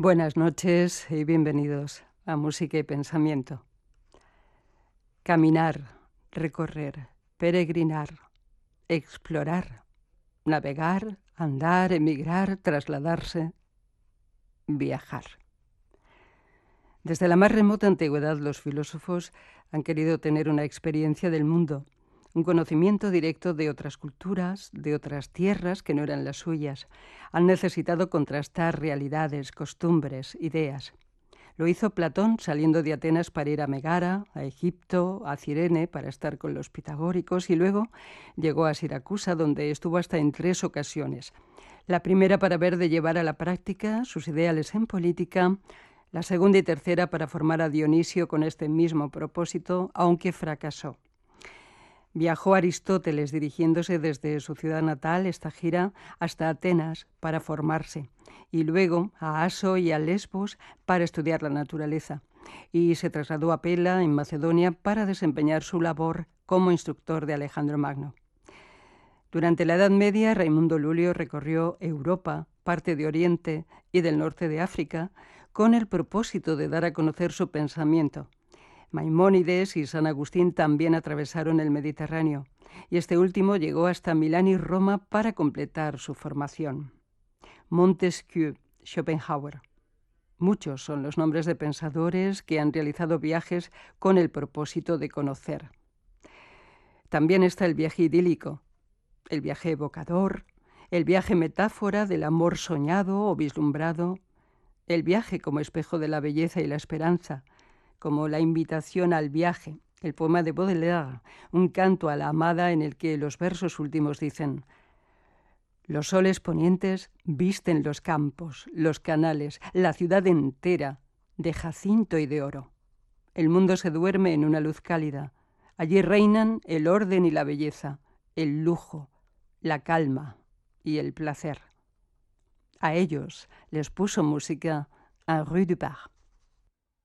Buenas noches y bienvenidos a Música y Pensamiento. Caminar, recorrer, peregrinar, explorar, navegar, andar, emigrar, trasladarse, viajar. Desde la más remota antigüedad los filósofos han querido tener una experiencia del mundo, un conocimiento directo de otras culturas, de otras tierras que no eran las suyas. Han necesitado contrastar realidades, costumbres, ideas. Lo hizo Platón saliendo de Atenas para ir a Megara, a Egipto, a Cirene para estar con los pitagóricos y luego llegó a Siracusa donde estuvo hasta en 3 ocasiones. La primera para ver de llevar a la práctica sus ideales en política, la segunda y tercera para formar a Dionisio con este mismo propósito, aunque fracasó. Viajó Aristóteles dirigiéndose desde su ciudad natal, esta gira, hasta Atenas para formarse, y luego a Aso y a Lesbos para estudiar la naturaleza, y se trasladó a Pela, en Macedonia, para desempeñar su labor como instructor de Alejandro Magno. Durante la Edad Media, Raimundo Lulio recorrió Europa, parte de Oriente y del norte de África, con el propósito de dar a conocer su pensamiento. Maimónides y San Agustín también atravesaron el Mediterráneo, y este último llegó hasta Milán y Roma para completar su formación. Montesquieu, Schopenhauer. Muchos son los nombres de pensadores que han realizado viajes con el propósito de conocer. También está el viaje idílico, el viaje evocador, el viaje metáfora del amor soñado o vislumbrado, el viaje como espejo de la belleza y la esperanza, como La invitación al viaje, el poema de Baudelaire, un canto a la amada en el que los versos últimos dicen: los soles ponientes visten los campos, los canales, la ciudad entera, de jacinto y de oro. El mundo se duerme en una luz cálida. Allí reinan el orden y la belleza, el lujo, la calma y el placer. A ellos les puso música Henri Dupart.